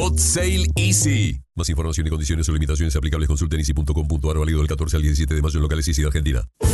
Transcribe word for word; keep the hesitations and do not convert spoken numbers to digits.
Hot Sale Easy. Más información y condiciones o limitaciones aplicables consulten easy punto com punto a r, válido del catorce al diecisiete de mayo en locales Easy de Argentina.